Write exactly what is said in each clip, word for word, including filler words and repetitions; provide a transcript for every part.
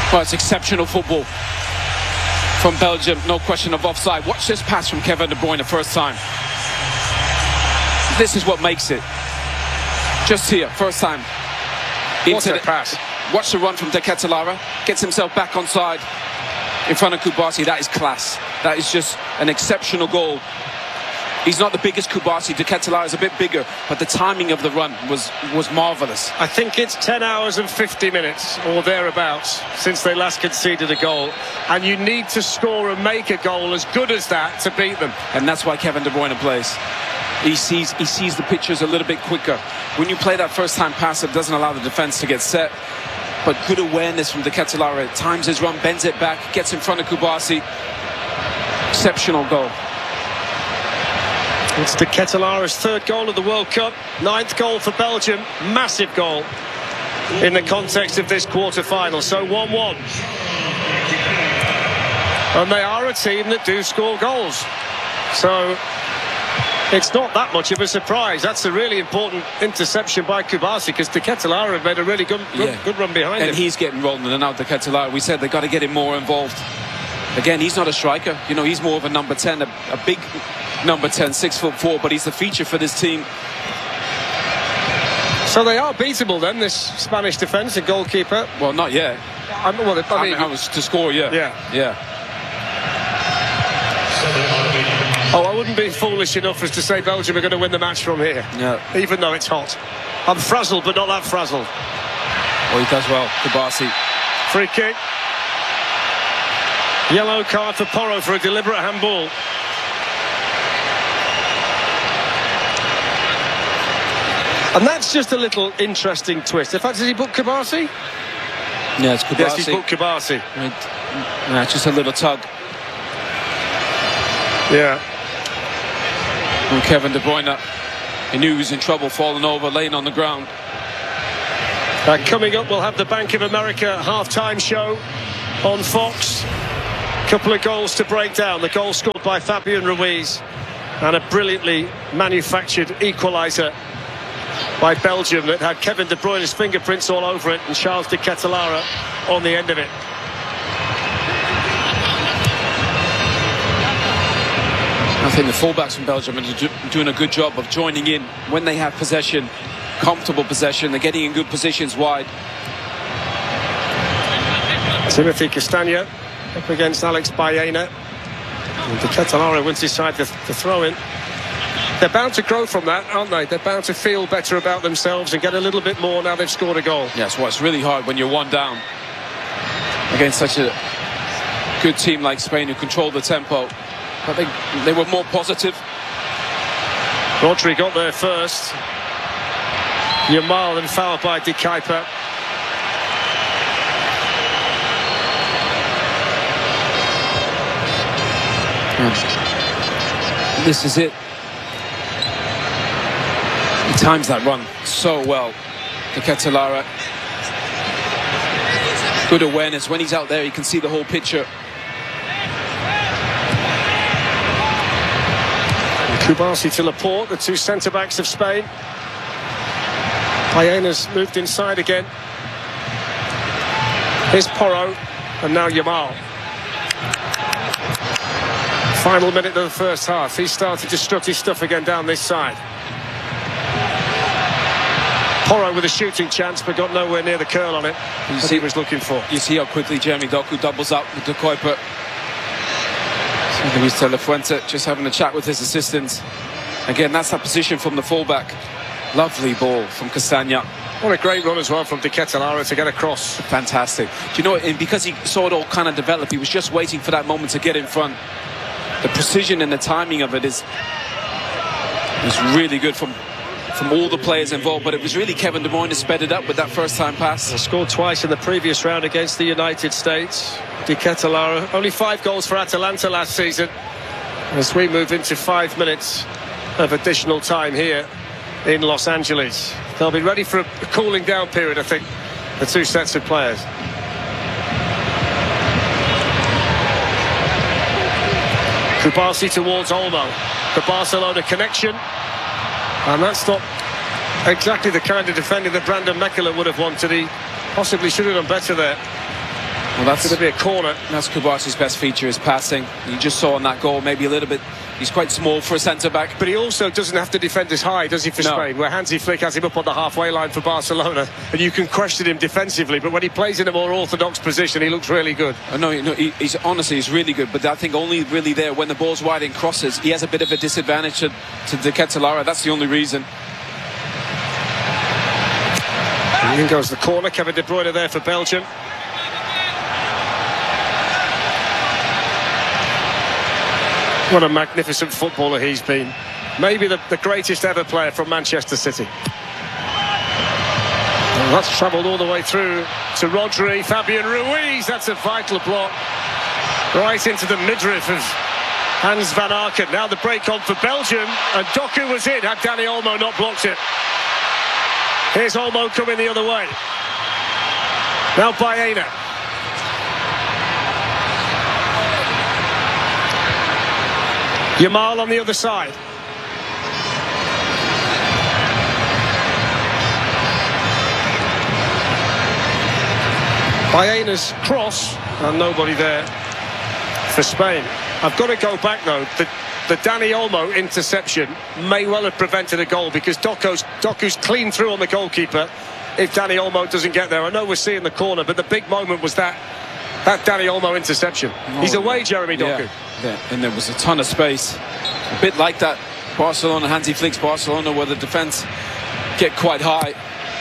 Well, it's exceptional football from Belgium, no question of offside. Watch this pass from Kevin De Bruyne the first time. This is what makes it. Just here, first time. What a pass. Watch the run from De Ketelaere. Gets himself back on side in front of Kubasi. That is class. That is just an exceptional goal. He's not the biggest Kubasi. De Ketelaere is a bit bigger, but the timing of the run was was marvellous. I think it's ten hours and fifty minutes or thereabouts since they last conceded a goal, and you need to score and make a goal as good as that to beat them. And that's why Kevin De Bruyne plays. He sees he sees the pictures a little bit quicker. When you play that first time pass, it doesn't allow the defence to get set. But good awareness from De Ketelaere. Times his run, bends it back, gets in front of Kubasi. Exceptional goal. It's De Ketelaere's third goal of the World Cup, ninth goal for Belgium, massive goal in the context of this quarter-final. So one one. And they are a team that do score goals. So it's not that much of a surprise. That's a really important interception by Kubasi, because De Ketelaere have made a really good, good, Yeah. good run behind and him. And he's getting rolled in and out, De Ketelaere. We said they've got to get him more involved. Again, he's not a striker. You know, he's more of a number ten, a, a big number ten, six foot four, but he's the feature for this team. So they are beatable then, this Spanish defence and goalkeeper. Well, not yet. I mean, well, I I mean, mean, I was to score, yeah. Yeah. Yeah. oh, I wouldn't be foolish enough as to say Belgium are going to win the match from here. Yeah. Even though it's hot. I'm frazzled, but not that frazzled. Well, he does well, Kubasi. Free kick. Yellow card for Porro for a deliberate handball. And that's just a little interesting twist. In fact, did he book Kubasi? Yeah, it's Kubasi. Yes, he's booked Kubasi. I mean, yeah, it's just a little tug. Yeah. And Kevin De Bruyne, he knew he was in trouble, falling over, laying on the ground. Uh, coming up, we'll have the Bank of America half-time show on Fox. Couple of goals to break down. The goal scored by Fabian Ruiz and a brilliantly manufactured equaliser by Belgium that had Kevin De Bruyne's fingerprints all over it and Charles De Ketelaere on the end of it. I think the fullbacks from Belgium are doing a good job of joining in when they have possession, comfortable possession. They're getting in good positions wide. Timothy Castagne up against Alex Baena. And De Ketelaere wins his side the, the throw-in. They're bound to grow from that, aren't they? They're bound to feel better about themselves and get a little bit more now they've scored a goal. Yes, well, it's really hard when you're one down against such a good team like Spain who control the tempo. But they, they were more positive. Rodri got there first. Yamal and fouled by De Kuiper. Yeah. This is it. He times that run so well. De Ketelaere. Good awareness. When he's out there, he can see the whole picture. Kubasi to Laporte, the two centre-backs of Spain. Baena's moved inside again. Here's Porro, and now Yamal. Final minute of the first half. He started to strut his stuff again down this side. Porro with a shooting chance, but got nowhere near the curl on it that he was looking for. You see how quickly Jeremy Doku doubles up with De Kuiper. Luis Telefuente just having a chat with his assistants. Again, that's that position from the fullback. Lovely ball from Castagne. What a great run as well from De Ketelaere to get across. Fantastic. Do you know what? And because he saw it all kind of develop, he was just waiting for that moment to get in front. The precision and the timing of it is, is really good from from all the players involved. But it was really Kevin De Bruyne who sped it up with that first time pass. He scored twice in the previous round against the United States. De Ketelaere, only five goals for Atalanta last season. As we move into five minutes of additional time here in Los Angeles. They'll be ready for a cooling down period, I think, the two sets of players. Kubasi towards Olmo. The Barcelona connection. And that's not exactly the kind of defending that Brandon Mekela would have wanted. He possibly should have done better there. Well, that's going to be a corner. That's Kubasi's best feature, is passing. You just saw on that goal, maybe a little bit. He's quite small for a centre-back. But he also doesn't have to defend as high, does he, for No. Spain? Where Hansi Flick has him up on the halfway line for Barcelona. And you can question him defensively. But when he plays in a more orthodox position, he looks really good. Uh, no, no he, he's honestly, he's really good. But I think only really there when the ball's wide in crosses, he has a bit of a disadvantage to, to De Ketelaere. That's the only reason. And in goes the corner. Kevin De Bruyne there for Belgium. What a magnificent footballer he's been. Maybe the, the greatest ever player from Manchester City. Well, that's travelled all the way through to Rodri. Fabian Ruiz, that's a vital block. Right into the midriff of Hans van Aken. Now the break on for Belgium. And Doku was in, had Dani Olmo not blocked it. Here's Olmo coming the other way. Now Baena. Yamal on the other side. Baena's cross, and nobody there for Spain. I've got to go back though. The, the Dani Olmo interception may well have prevented a goal, because Doku's, Doku's clean through on the goalkeeper if Dani Olmo doesn't get there. I know we're seeing the corner, but the big moment was that that Dani Olmo interception. Oh, He's away, Jeremy Doku. Yeah, yeah. And there was a ton of space. A bit like that Barcelona, Hansi Flick's Barcelona, where the defence get quite high.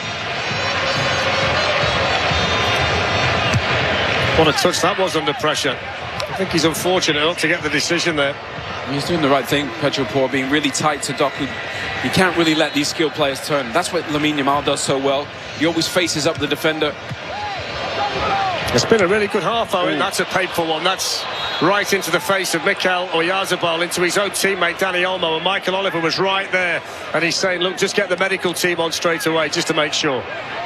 What a touch that was under pressure. I think he's unfortunate not to get the decision there. He's doing the right thing, Pedro Porro, being really tight to Doku. You can't really let these skilled players turn. That's what Lamine Yamal does so well. He always faces up the defender. It's been a really good half, Owen. Ooh. That's a painful one. That's right into the face of Mikel Oyarzabal, into his own teammate Dani Olmo, and Michael Oliver was right there, and he's saying, look, just get the medical team on straight away just to make sure.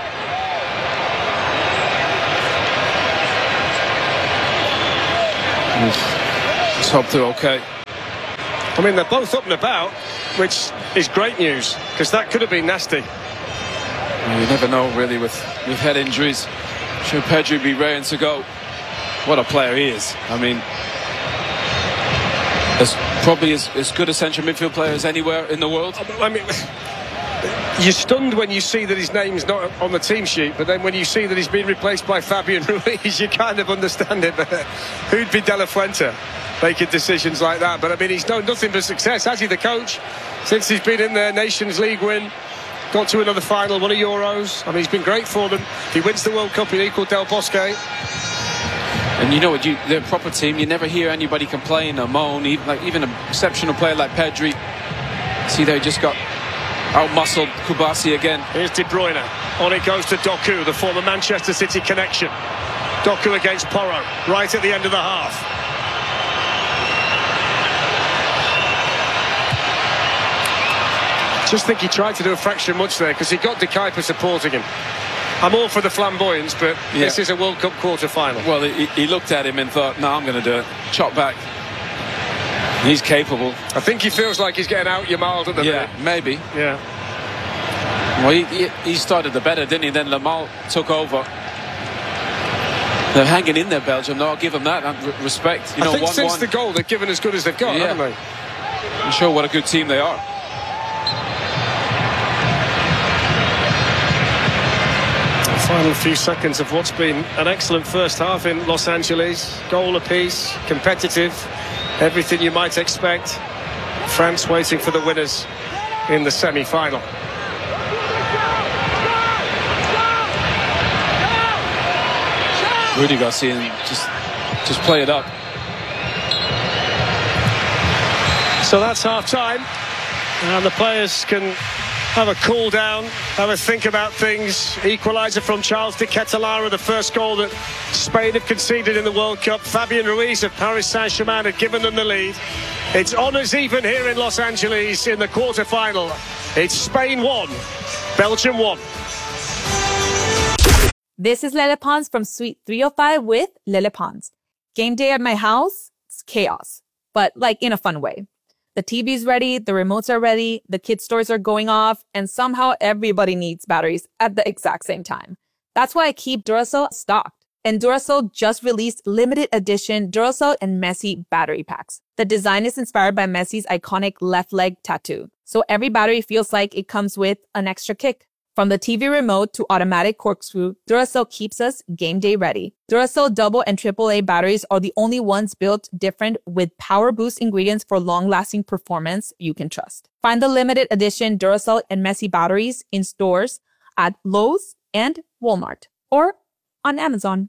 Let's hope they're okay. I mean, they're both up and about, which is great news, because that could have been nasty. Well, you never know, really, with, with head injuries. Should Pedro be raring to go? What a player he is. I mean, as probably as, as good a central midfield player as anywhere in the world. I mean, you're stunned when you see that his name's not on the team sheet, but then when you see that he's been replaced by Fabian Ruiz, you kind of understand it. But who'd be De La Fuente making decisions like that? But I mean, he's known nothing but success, has he, the coach? Since he's been in there, Nations League win, got to another final, won a Euros. I mean, he's been great for them. If he wins the World Cup, he'll equal Del Bosque. And you know what, you, they're a proper team. You never hear anybody complain or moan. Even, like, even an exceptional player like Pedri. See, they just got out-muscled Kubasi again. Here's De Bruyne. On it goes to Doku, the former Manchester City connection. Doku against Porro, right at the end of the half. Just think he tried to do a fraction much there, because he got De Kuyper supporting him. I'm all for the flamboyance, but yeah. This is a World Cup quarter-final. Well, he, he looked at him and thought, no, I'm going to do it. Chop back. He's capable. I think he feels like he's getting out Yamal at the Yeah, minute. maybe. Yeah. Well, he, he, he started the better, didn't he? Then Yamal took over. They're hanging in there, Belgium. No, I'll give them that. R respect. You I know, think one, since one. the goal, they've given as good as they've got, yeah. haven't they? I'm sure what a good team they are. Final few seconds of what's been an excellent first half in Los Angeles. Goal apiece, competitive, everything you might expect. France waiting for the winners in the semi-final. Rudy Garcia, just, just play it up. So that's half-time, and the players can have a cool down, have a think about things. Equaliser from Charles De Ketelaere, the first goal that Spain have conceded in the World Cup. Fabian Ruiz of Paris Saint-Germain had given them the lead. It's honours even here in Los Angeles in the quarter-final. It's Spain one, Belgium one. This is Lele Pons from Suite three oh five with Lele Pons. Game day at my house, it's chaos, but like in a fun way. The T V's ready, the remotes are ready, the kids' toys are going off, and somehow everybody needs batteries at the exact same time. That's why I keep Duracell stocked. And Duracell just released limited edition Duracell and Messi battery packs. The design is inspired by Messi's iconic left leg tattoo. So every battery feels like it comes with an extra kick. From the T V remote to automatic corkscrew, Duracell keeps us game day ready. Duracell double and triple A batteries are the only ones built different with power boost ingredients for long-lasting performance you can trust. Find the limited edition Duracell and Messi batteries in stores at Lowe's and Walmart or on Amazon.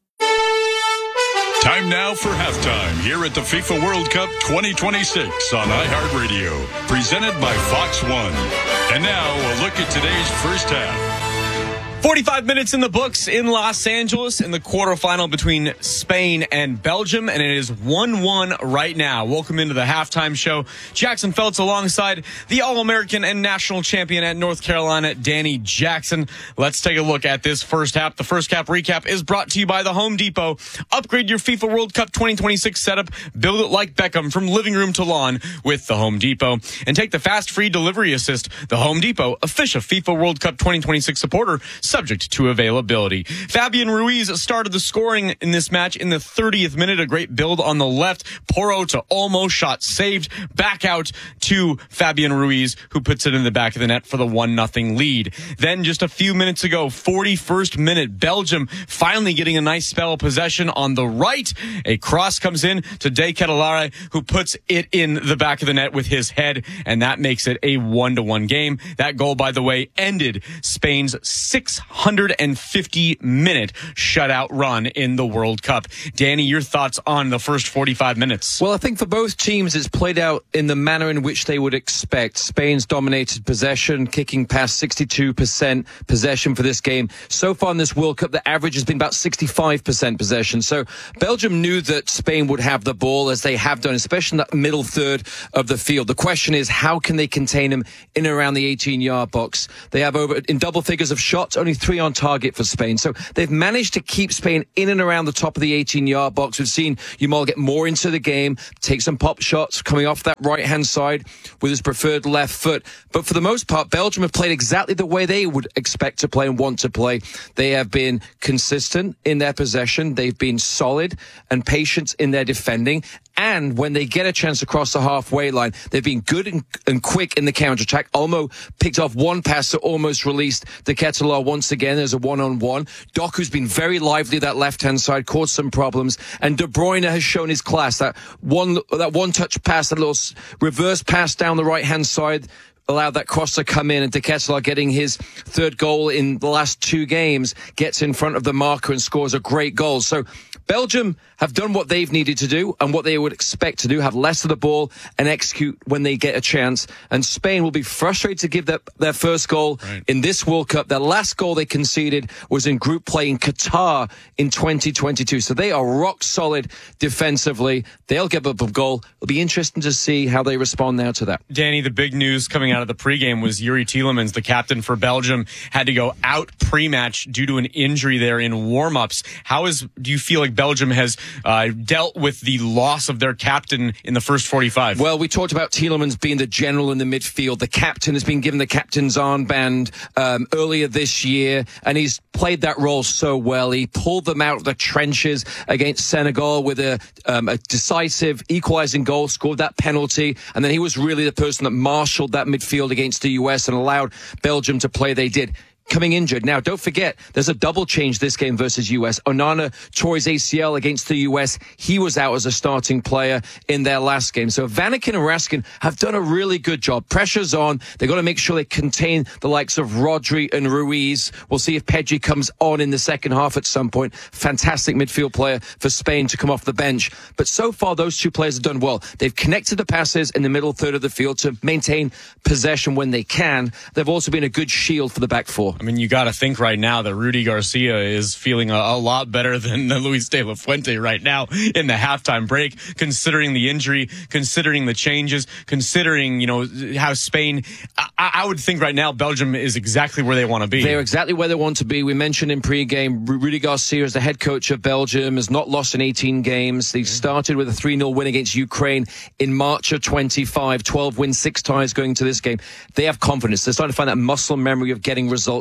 Time now for halftime here at the FIFA World Cup twenty twenty-six on iHeartRadio, presented by Fox One. And now a look at today's first half. forty-five minutes in the books in Los Angeles in the quarterfinal between Spain and Belgium, and it is one one right now. Welcome into the halftime show. Jackson Feltz alongside the All-American and national champion at North Carolina, Danny Jackson. Let's take a look at this first half. The first half recap is brought to you by the Home Depot. Upgrade your FIFA World Cup twenty twenty-six setup. Build it like Beckham from living room to lawn with the Home Depot. And take the fast free delivery assist. The Home Depot, official FIFA World Cup twenty twenty-six supporter, subject to availability. Fabian Ruiz started the scoring in this match in the thirtieth minute. A great build on the left. Porro to Olmo, shot saved. Back out to Fabian Ruiz, who puts it in the back of the net for the one nothing lead. Then just a few minutes ago, forty-first minute, Belgium finally getting a nice spell of possession on the right. A cross comes in to De Ketelaere, who puts it in the back of the net with his head, and that makes it a one to one game. That goal, by the way, ended Spain's six hundred fifty minute shutout run in the World Cup. Danny, your thoughts on the first forty-five minutes? Well, I think for both teams, it's played out in the manner in which they would expect. Spain's dominated possession, kicking past sixty-two percent possession for this game. So far in this World Cup, the average has been about sixty-five percent possession. So Belgium knew that Spain would have the ball, as they have done, especially in that middle third of the field. The question is, how can they contain them in and around the eighteen-yard box? They have over, in double figures of shots, only three on target for Spain. So they've managed to keep Spain in and around the top of the eighteen-yard box. We've seen Yamal get more into the game, take some pop shots coming off that right-hand side with his preferred left foot. But for the most part, Belgium have played exactly the way they would expect to play and want to play. They have been consistent in their possession. They've been solid and patient in their defending. And when they get a chance across the halfway line, they've been good and, and quick in the counter-attack. Olmo picked off one pass that almost released De Ketelaere once again. There's a one-on-one. Doku's been very lively that left-hand side, caused some problems. And De Bruyne has shown his class. That one, that one-touch pass, that little reverse pass down the right-hand side, allowed that cross to come in, and De Ketelaere, getting his third goal in the last two games, gets in front of the marker and scores a great goal. So Belgium have done what they've needed to do and what they would expect to do, have less of the ball and execute when they get a chance. And Spain will be frustrated to give that, their first goal right. in this World Cup. Their last goal they conceded was in group play in Qatar in twenty twenty-two. So they are rock solid defensively. They'll give up a goal. It'll be interesting to see how they respond now to that. Danny, the big news coming out of the pregame was Yuri Tielemans, the captain for Belgium, had to go out pre-match due to an injury there in warm-ups. How is, do you feel like Belgium has uh, dealt with the loss of their captain in the first forty-five? Well, we talked about Tielemans being the general in the midfield. The captain has been given the captain's armband um, earlier this year, and he's played that role so well. He pulled them out of the trenches against Senegal with a, um, a decisive equalizing goal, scored that penalty, and then he was really the person that marshaled that midfield against the U S and allowed Belgium to play they did. Coming injured. Now, don't forget, there's a double change this game versus U S. Onana tore his A C L against the U S. He was out as a starting player in their last game. So Vanaken and Raskin have done a really good job. Pressure's on. They've got to make sure they contain the likes of Rodri and Ruiz. We'll see if Pedri comes on in the second half at some point. Fantastic midfield player for Spain to come off the bench. But so far, those two players have done well. They've connected the passes in the middle third of the field to maintain possession when they can. They've also been a good shield for the back four. I mean, you got to think right now that Rudy Garcia is feeling a, a lot better than Luis de la Fuente right now in the halftime break, considering the injury, considering the changes, considering, you know, how Spain, I, I would think right now Belgium is exactly where they want to be. They're exactly where they want to be. We mentioned in pregame, Rudy Garcia is the head coach of Belgium, has not lost in eighteen games. They started with a three nil win against Ukraine in March of twenty-five, twelve wins, six ties going to this game. They have confidence. They're starting to find that muscle memory of getting results.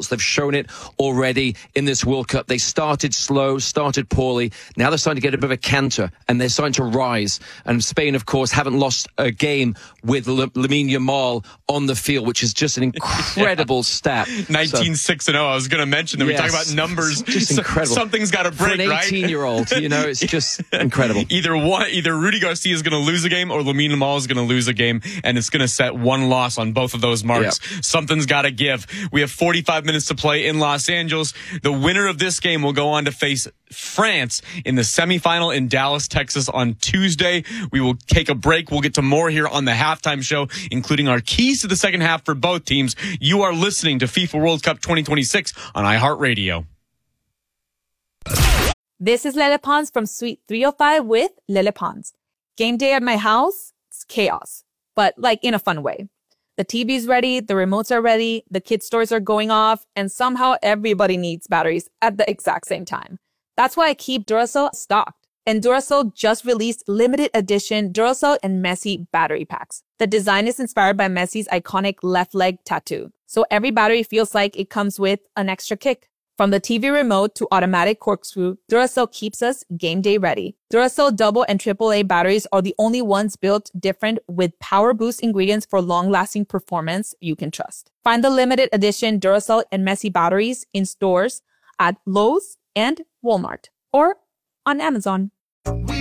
results. They've shown it already in this World Cup. They started slow, started poorly. Now they're starting to get a bit of a canter, and they're starting to rise. And Spain, of course, haven't lost a game with L- Lamine Yamal on the field, which is just an incredible yeah. stat. nineteen six and oh. I was going to mention that. Yes. We talk about numbers. Just incredible. Something's got to break, right? For an eighteen-year-old, right? You know, it's just incredible. Either one, either Rudy Garcia is going to lose a game, or Lamine Yamal is going to lose a game, and it's going to set one loss on both of those marks. Yep. Something's got to give. We have forty-five minutes to play in Los Angeles. The winner of this game will go on to face France in the semifinal in Dallas, Texas on Tuesday. We will take a break. We'll get to more here on the halftime show, including our keys to the second half for both teams. You are listening to FIFA World Cup twenty twenty-six on iHeartRadio. This is Lele Pons from Suite three oh five with Lele Pons. Game day at my house, it's chaos, but like in a fun way. The T V's ready, the remotes are ready, the kids' stores are going off, and somehow everybody needs batteries at the exact same time. That's why I keep Duracell stocked. And Duracell just released limited edition Duracell and Messi battery packs. The design is inspired by Messi's iconic left leg tattoo. So every battery feels like it comes with an extra kick. From the T V remote to automatic corkscrew, Duracell keeps us game day ready. Duracell double and triple A batteries are the only ones built different with power boost ingredients for long-lasting performance you can trust. Find the limited edition Duracell and Messi batteries in stores at Lowe's and Walmart or on Amazon.